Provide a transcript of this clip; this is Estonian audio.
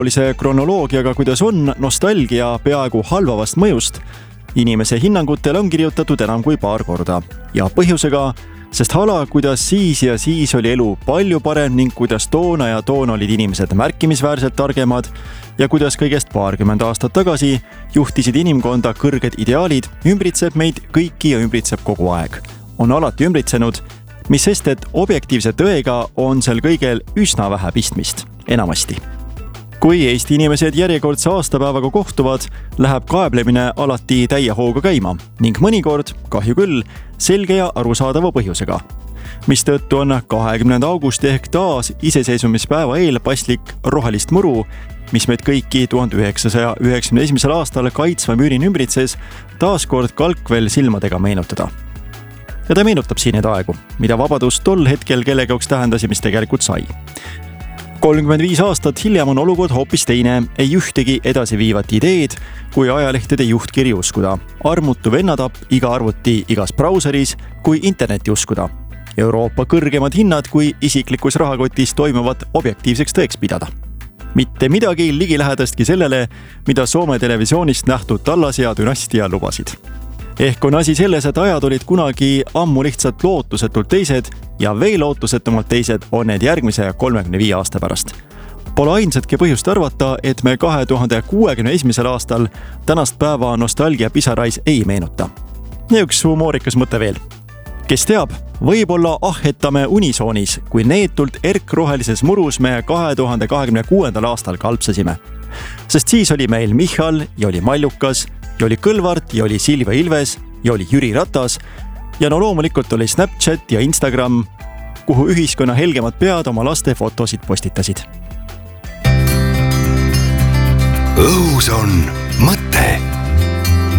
ajaloolise kronoloogiaga, kuidas on nostalgia peaaegu halvavast mõjust, inimese hinnangutel on kirjutatud enam kui paar korda. Ja põhjusega, sest hala, kuidas siis ja siis oli elu palju parem ning kuidas toona ja toona olid inimesed märkimisväärselt targemad ja kuidas kõigest paarkümmend aastat tagasi juhtisid inimkonda kõrged ideaalid, ümbritseb meid kõiki ja ümbritseb kogu aeg. On alati ümbritsenud, mis sest, et objektiivse tõega on sel kõigel üsna vähe pistmist, enamasti. Kui Eesti inimesed järjekordse aastapäevaga kohtuvad, läheb kaeblemine alati täie hooga käima ning mõnikord, kahju küll, selge ja arusaadava põhjusega. Mistõttu on 20. augusti ehk taas iseseisvumispäeva eel paslik rohelist muru, mis meid kõiki 1991. aastal kaitsva müürin ümbritses, taaskord kalkvel silmadega meenutada. Ja ta meenutab siin need aegu, mida vabadus tol hetkel kellegi jaoks tähendas ja mis tegelikult sai. 35 aastat hiljem on olukord hoopis teine, ei ühtegi edasiviivat ideed, kui ajalehtede juhtkiri uskuda. Armutu vennatapp iga arvuti igas brauseris, kui interneti uskuda. Euroopa kõrgemad hinnad, kui isiklikus rahakotis toimuvat objektiivseks tõeks pidada. Mitte midagi ligilähedastki sellele, mida Soome televisioonist nähtud Tallas ja Dünastia lubasid. Ehk on asi selles, et ajad olid kunagi ammu lihtsalt lootusetult teised ja veel lootusetumalt teised on need järgmise 35 aasta pärast. Pole ainsatki põhjust arvata, et me 2061. aastal tänast päeva nostalgia pisarais ei meenuta. Ja üks humoorikas mõte veel. Kes teab, võib-olla ahhetame unisoonis, kui neetult erkrohelises murus me 2026. aastal kalpsasime. Sest siis oli meil Michal ja oli Mallukas, ja oli Kõlvart ja oli Silvia Ilves ja oli Jüri Ratas ja no loomulikult oli Snapchat ja Instagram, kuhu ühiskonna helgemad pead oma laste fotosid postitasid. Õhus on mõte.